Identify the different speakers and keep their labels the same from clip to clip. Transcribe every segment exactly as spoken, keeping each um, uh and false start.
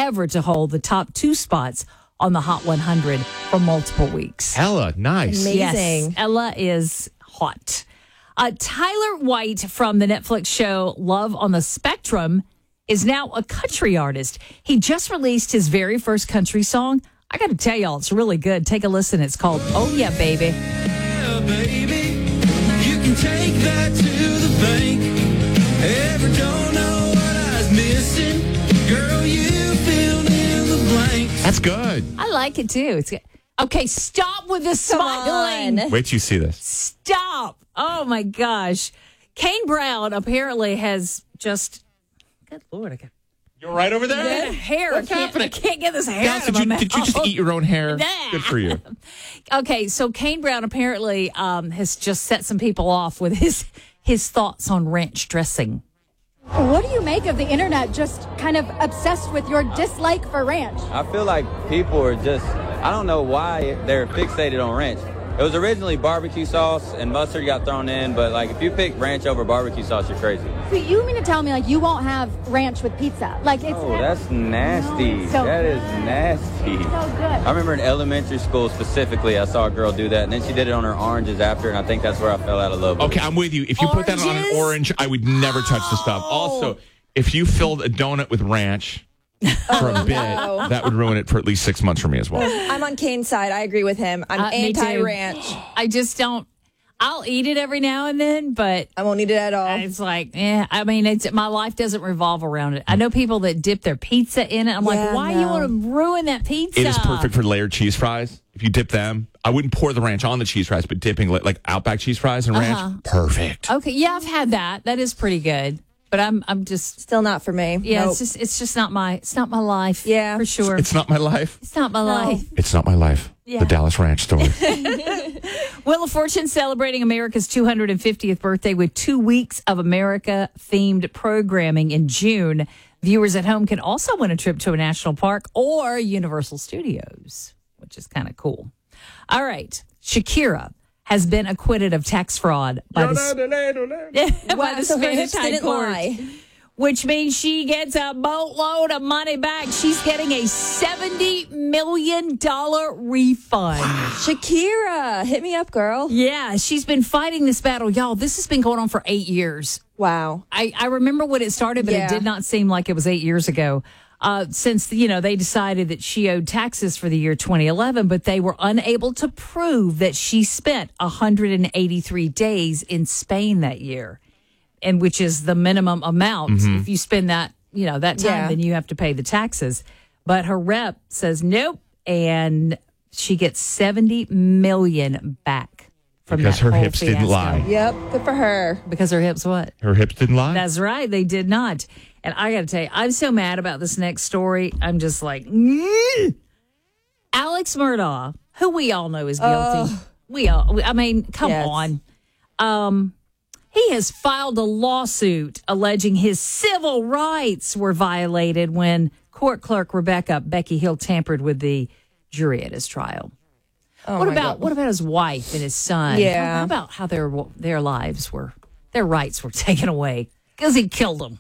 Speaker 1: ever to hold the top two spots on the Hot one hundred for multiple weeks.
Speaker 2: Ella, nice.
Speaker 3: Amazing.
Speaker 1: Yes, Ella is hot. Uh, Tyler White from the Netflix show Love on the Spectrum is now a country artist. He just released his very first country song. I got to tell y'all, it's really good. Take a listen. It's called Oh Yeah, Baby.
Speaker 4: Yeah, baby, you can take that to the bank. Ever don't know what I was missing? Girl, you filled in the blanks.
Speaker 2: That's good.
Speaker 1: I like it too. It's good. Okay, stop with the smiling.
Speaker 3: on.
Speaker 2: Wait till you see this.
Speaker 1: Stop. Oh my gosh. Kane Brown apparently has just, good Lord, I got
Speaker 2: You're right over there?
Speaker 1: hair.
Speaker 2: What's
Speaker 1: I can't,
Speaker 2: happening?
Speaker 1: I can't get this hair
Speaker 2: Dallas,
Speaker 1: out of
Speaker 2: did, you,
Speaker 1: my
Speaker 2: did you just
Speaker 1: mouth.
Speaker 2: eat your own hair?
Speaker 1: Nah.
Speaker 2: Good for you.
Speaker 1: Okay, so Kane Brown apparently um, has just set some people off with his his thoughts on ranch dressing.
Speaker 5: What do you make of the internet just kind of obsessed with your dislike for ranch?
Speaker 6: I feel like people are just, I don't know why they're fixated on ranch. It was originally barbecue sauce and mustard got thrown in, but like if you pick ranch over barbecue sauce, you're crazy.
Speaker 5: So you mean to tell me like you won't have ranch with pizza? Like it's
Speaker 6: Oh, that's nasty.
Speaker 5: No, it's so
Speaker 6: That is
Speaker 5: good.
Speaker 6: nasty.
Speaker 5: so good.
Speaker 6: I remember in elementary school specifically, I saw a girl do that, and then she did it on her oranges after, and I think that's where I fell out of love with
Speaker 2: Okay,
Speaker 6: it.
Speaker 2: I'm with you. If you put that on an
Speaker 1: Oranges?
Speaker 2: orange, I would never touch the stuff. Also, if you filled a donut with ranch for a bit,
Speaker 3: no.
Speaker 2: that would ruin it for at least six months for me as well.
Speaker 3: I'm on Kane's side. I agree with him. I'm
Speaker 1: Uh, me too.
Speaker 3: anti-ranch.
Speaker 1: I just don't. I'll eat it every now and then, but
Speaker 3: I won't eat it at all.
Speaker 1: it's like, eh. I mean, it's my life doesn't revolve around it. I know people that dip their pizza in it. I'm
Speaker 3: Yeah,
Speaker 1: like, why you
Speaker 3: no.
Speaker 1: want to ruin that pizza?
Speaker 2: It is perfect for layered cheese fries. If you dip them, I wouldn't pour the ranch on the cheese fries, but dipping li- like Outback cheese fries and ranch, perfect.
Speaker 1: Okay, yeah, I've had that. That is pretty good. But I'm, I'm just,
Speaker 3: Still not for me.
Speaker 1: yeah,
Speaker 3: Nope.
Speaker 1: it's just, it's just not my, it's not my life.
Speaker 3: Yeah.
Speaker 1: for sure.
Speaker 2: It's not my life.
Speaker 1: It's not my life.
Speaker 2: It's not my life.
Speaker 1: Yeah.
Speaker 2: The Dallas Ranch story.
Speaker 1: Wheel of Fortune celebrating America's two hundred fiftieth birthday with two weeks of America-themed programming in June. Viewers at home can also win a trip to a national park or Universal Studios, which is kind of cool. All right. Shakira has been acquitted of tax fraud by the, by
Speaker 3: Wow,
Speaker 1: the
Speaker 3: so her
Speaker 1: Spanish
Speaker 3: hips
Speaker 1: High
Speaker 3: didn't
Speaker 1: Court,
Speaker 3: lie.
Speaker 1: which means she gets a boatload of money back. She's getting a seventy million dollars refund.
Speaker 3: Shakira, hit me up, girl.
Speaker 1: Yeah, she's been fighting this battle. Y'all, this has been going on for eight years.
Speaker 3: Wow.
Speaker 1: I, I remember when it started, but
Speaker 3: Yeah.
Speaker 1: it did not seem like it was eight years ago. Uh, since, you know, they decided that she owed taxes for the year twenty eleven, but they were unable to prove that she spent one hundred eighty-three days in Spain that year, and which is the minimum amount. If you spend that, you know, that time,
Speaker 3: Yeah.
Speaker 1: then you have to pay the taxes. But her rep says nope, and she gets seventy million back from
Speaker 2: Because
Speaker 1: that
Speaker 2: her
Speaker 1: whole
Speaker 2: hips didn't
Speaker 1: fiasco.
Speaker 2: lie.
Speaker 3: Yep. Good for her.
Speaker 1: Because her hips what?
Speaker 2: Her hips didn't lie?
Speaker 1: That's right. They did not. And I got to tell you, I'm so mad about this next story. I'm just like, mm. Alex Murdaugh, who we all know is guilty. We all, I mean, come
Speaker 3: Yes.
Speaker 1: on. Um, he has filed a lawsuit alleging his civil rights were violated when court clerk Rebecca Becky Hill tampered with the jury at his trial.
Speaker 3: Oh
Speaker 1: what
Speaker 3: my
Speaker 1: about
Speaker 3: God.
Speaker 1: what about his wife and his son?
Speaker 3: Yeah.
Speaker 1: How about how their their lives were, their rights were taken away because he killed them?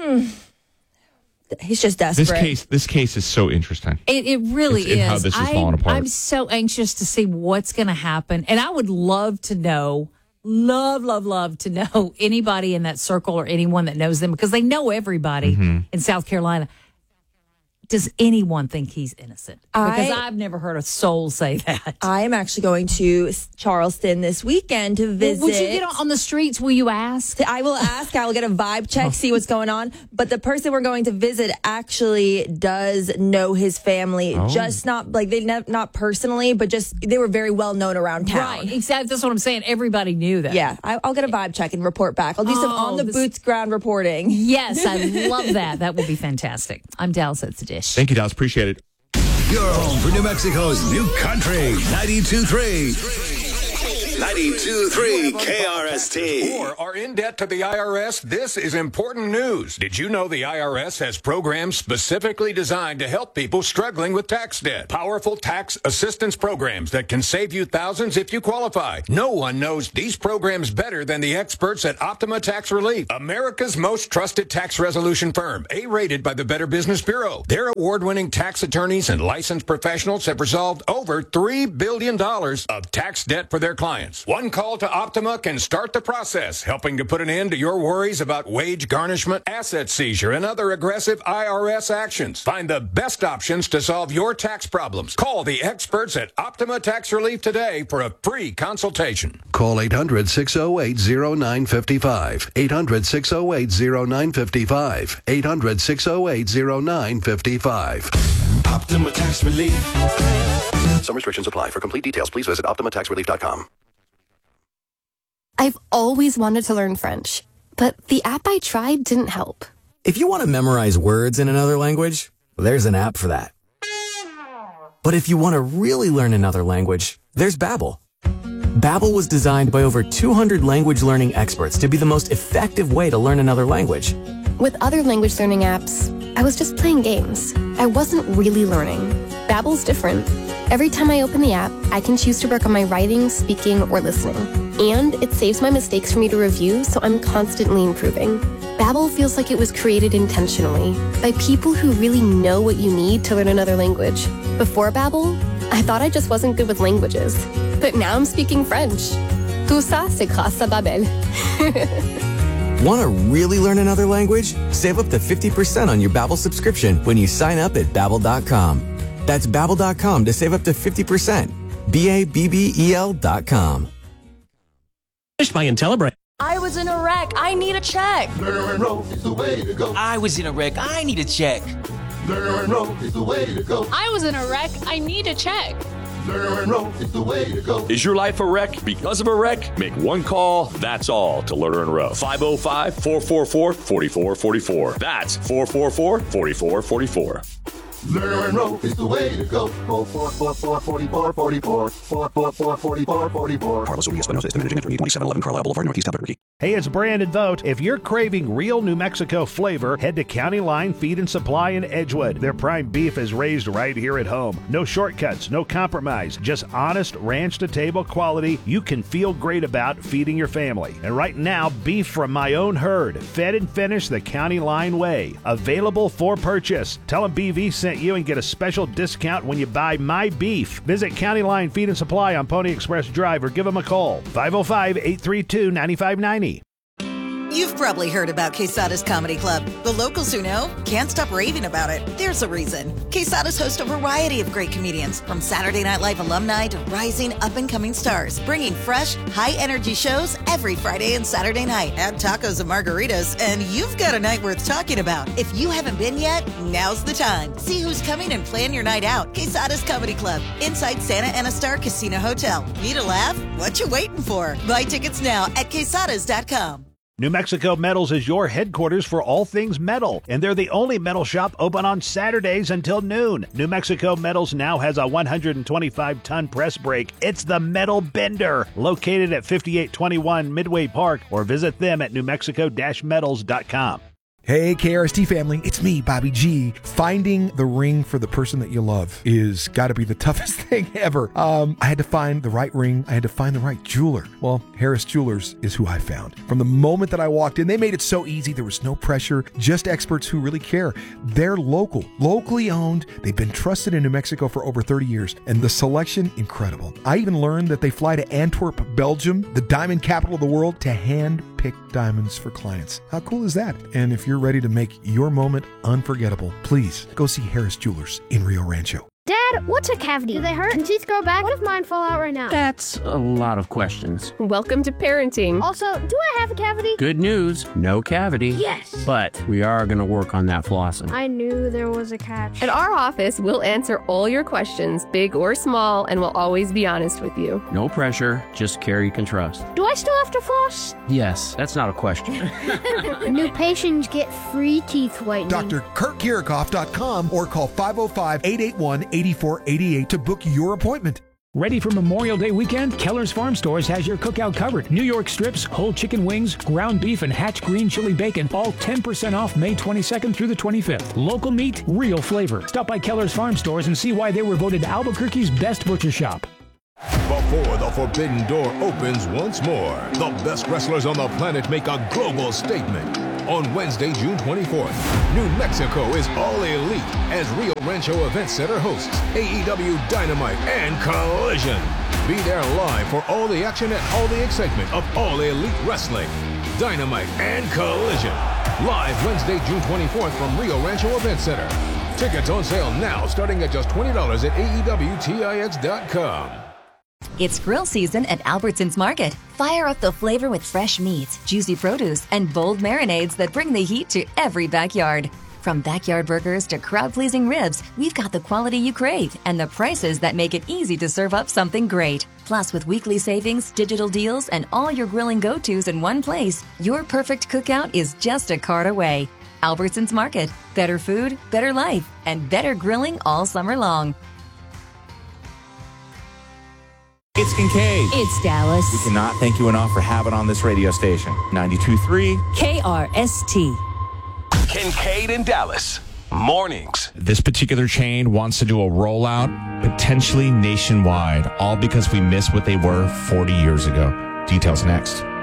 Speaker 3: He's just desperate.
Speaker 2: This case, this case is so interesting.
Speaker 1: It, it really
Speaker 2: It's- and
Speaker 1: is.
Speaker 2: how this is
Speaker 1: I'm,
Speaker 2: falling apart.
Speaker 1: I'm so anxious to see what's going to happen. And I would love to know, love, love, love to know anybody in that circle or anyone that knows them because they know everybody
Speaker 2: Mm-hmm.
Speaker 1: in South Carolina. Does anyone think he's innocent? Because
Speaker 3: I-
Speaker 1: I've never heard a soul say that.
Speaker 3: I am actually going to Charleston this weekend to visit.
Speaker 1: Would you get on, on the streets? Will you ask?
Speaker 3: I will ask. I will get a vibe check, see what's going on. But the person we're going to visit actually does know his family,
Speaker 2: Oh.
Speaker 3: just not like they ne- not personally, but just they were very well known around town.
Speaker 1: Right. Exactly. That's what I'm saying. Everybody knew that.
Speaker 3: Yeah, I, I'll get a vibe check and report back. I'll do some
Speaker 1: Oh,
Speaker 3: on the
Speaker 1: this-
Speaker 3: boots ground reporting.
Speaker 1: Yes, I love that. That would be fantastic. I'm Dallas at the Dish.
Speaker 2: Thank you, Dallas. Appreciate it.
Speaker 7: Your home for New Mexico's new country, ninety-two point three. ninety-two point three K R S T.
Speaker 8: Or are in debt to the I R S? This is important news. Did you know the I R S has programs specifically designed to help people struggling with tax debt? Powerful tax assistance programs that can save you thousands if you qualify. No one knows these programs better than the experts at Optima Tax Relief, America's most trusted tax resolution firm, A-rated by the Better Business Bureau. Their award-winning tax attorneys and licensed professionals have resolved over three billion dollars of tax debt for their clients. One call to Optima can start the process, helping to put an end to your worries about wage garnishment, asset seizure, and other aggressive I R S actions. Find the best options to solve your tax problems. Call the experts at Optima Tax Relief today for a free consultation.
Speaker 9: Call eight hundred, six oh eight, oh nine five five. eight hundred, six oh eight, oh nine five five. eight hundred, six oh eight, oh nine five five.
Speaker 7: Optima Tax Relief.
Speaker 9: Some restrictions apply. For complete details, please visit optima tax relief dot com.
Speaker 10: I've always wanted to learn French, but the app I tried didn't help.
Speaker 11: If you want to memorize words in another language, there's an app for that. But if you want to really learn another language, there's Babbel. Babbel was designed by over two hundred language learning experts to be the most effective way to learn another language.
Speaker 10: With other language learning apps, I was just playing games. I wasn't really learning. Babbel's different. Every time I open the app, I can choose to work on my writing, speaking, or listening. And it saves my mistakes for me to review, so I'm constantly improving. Babbel feels like it was created intentionally by people who really know what you need to learn another language. Before Babbel, I thought I just wasn't good with languages. But now I'm speaking French. Tout ça, c'est grâce à Babbel.
Speaker 11: Want to really learn another language? Save up to fifty percent on your Babbel subscription when you sign up at babbel dot com. That's babbel dot com to save up to fifty percent. B A B B E L dot com.
Speaker 12: Finished by IntelliBrain.
Speaker 13: I was in a wreck. I need a check.
Speaker 14: Learn and roll is the way to go.
Speaker 15: I was in a wreck. I need a check.
Speaker 14: Learn and roll is the way to go.
Speaker 16: I was in a wreck. I need a check.
Speaker 14: Learn and roll is the way to go.
Speaker 17: Is your life a wreck because of a wreck? Make one call, that's all, to Lerner and Rowe. five oh five, four four four, four four four four. That's four four four, four four four four.
Speaker 14: Learn and roll is the way to go. four four four, four four four, four four four four, four four four four.
Speaker 18: Carlos Urias Espinosa is the managing editor, twenty-seven eleven Carlisle Boulevard, Northeast Albuquerque.
Speaker 19: Hey, it's Brandon Vogt. If you're craving real New Mexico flavor, head to County Line Feed and Supply in Edgewood. Their prime beef is raised right here at home. No shortcuts, no compromise, just honest ranch-to-table quality you can feel great about feeding your family. And right now, beef from my own herd, fed and finished the County Line way. Available for purchase. Tell them B V sent you and get a special discount when you buy my beef. Visit County Line Feed and Supply on Pony Express Drive or give them a call. five oh five, eight three two, nine five nine zero.
Speaker 20: You've probably heard about Quesada's Comedy Club. The locals who know can't stop raving about it. There's a reason. Quesada's host a variety of great comedians, from Saturday Night Live alumni to rising up-and-coming stars, bringing fresh, high-energy shows every Friday and Saturday night. Add tacos and margaritas, and you've got a night worth talking about. If you haven't been yet, now's the time. See who's coming and plan your night out. Quesada's Comedy Club, inside Santa Ana Star Casino Hotel. Need a laugh? What you waiting for? Buy tickets now at quesadas dot com.
Speaker 19: New Mexico Metals is your headquarters for all things metal, and they're the only metal shop open on Saturdays until noon. New Mexico Metals now has a one hundred twenty-five ton press brake. It's the Metal Bender, located at fifty-eight twenty-one Midway Park, or visit them at new mexico dash metals dot com.
Speaker 21: Hey, K R S T family, it's me, Bobby G. Finding the ring for the person that you love is got to be the toughest thing ever. Um, I had to find the right ring. I had to find the right jeweler. Well, Harris Jewelers is who I found. From the moment that I walked in, they made it so easy. There was no pressure, just experts who really care. They're local, locally owned. They've been trusted in New Mexico for over thirty years, and the selection, incredible. I even learned that they fly to Antwerp, Belgium, the diamond capital of the world, to hand pick diamonds for clients. How cool is that? And if you're ready to make your moment unforgettable, please go see Harris Jewelers in Rio Rancho.
Speaker 22: Dad, what's a cavity? Do they hurt? Can teeth grow back? What if mine fall out right now?
Speaker 12: That's a lot of questions.
Speaker 23: Welcome to parenting.
Speaker 22: Also, do I have a cavity?
Speaker 12: Good news, no cavity.
Speaker 22: Yes!
Speaker 12: But we are going to work on that flossing.
Speaker 22: I knew there was a catch.
Speaker 23: At our office, we'll answer all your questions, big or small, and we'll always be honest with you.
Speaker 12: No pressure, just care you can trust.
Speaker 22: Do I still have to floss?
Speaker 12: Yes, that's not a question.
Speaker 22: New patients get free teeth whitening.
Speaker 21: Doctor Kurt Kirikoff dot com or call five oh five, eight eight one, eight four eight eight to book your appointment.
Speaker 4: Ready for Memorial Day weekend? Keller's Farm Stores has your cookout covered. New York strips, whole chicken wings, ground beef, and Hatch green chili bacon, all ten percent off May twenty-second through the twenty-fifth. Local meat, real flavor. Stop by Keller's Farm Stores and see why they were voted Albuquerque's best butcher shop.
Speaker 5: Before the forbidden door opens once more, the best wrestlers on the planet make a global statement. On Wednesday, June twenty-fourth, New Mexico is all elite as Rio Rancho Event Center hosts A E W Dynamite and Collision. Be there live for all the action and all the excitement of All Elite Wrestling. Dynamite and Collision. Live Wednesday, June twenty-fourth from Rio Rancho Event Center. Tickets on sale now starting at just twenty dollars at A E W Tix dot com.
Speaker 6: It's grill season at Albertsons Market. Fire up the flavor with fresh meats, juicy produce, and bold marinades that bring the heat to every backyard. From backyard burgers to crowd-pleasing ribs, we've got the quality you crave and the prices that make it easy to serve up something great. Plus, with weekly savings, digital deals, and all your grilling go-tos in one place, your perfect cookout is just a cart away. Albertsons Market. Better food, better life, and better grilling all summer long.
Speaker 24: It's Kincaid.
Speaker 1: It's Dallas.
Speaker 24: We cannot thank you enough for having on this radio station. ninety-two point three
Speaker 1: K R S T.
Speaker 7: Kincaid and Dallas. Mornings.
Speaker 2: This particular chain wants to do a rollout, potentially nationwide, all because we missed what they were forty years ago. Details next.